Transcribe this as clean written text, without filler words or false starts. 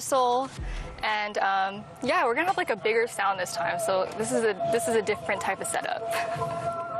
rehearsal, and yeah, we're gonna have like a bigger sound this time. So this is a different type of setup.